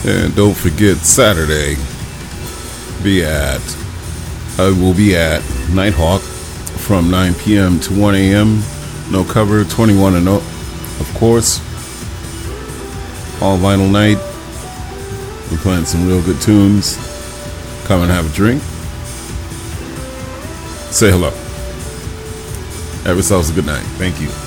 And don't forget Saturday. I will be at Nighthawk from 9 p.m. to 1 a.m. No cover, 21 and up, of course. All vinyl night. We're playing some real good tunes. Come and have a drink. Say hello. Have yourselves a good night. Thank you.